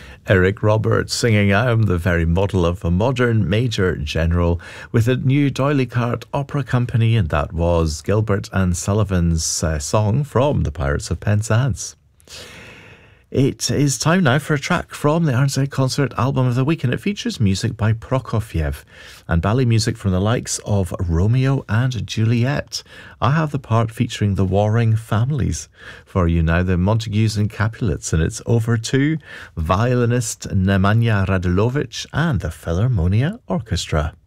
Eric Roberts singing I Am the Very Model of a Modern Major General with a new D'Oyly Carte Opera Company, and that was Gilbert and Sullivan's song from The Pirates of Penzance. It is time now for a track from the RNZ Concert Album of the Week, and it features music by Prokofiev and ballet music from the likes of Romeo and Juliet. I have the part featuring the warring families for you now, the Montagues and Capulets, and it's over to violinist Nemanja Radulovic and the Philharmonia Orchestra.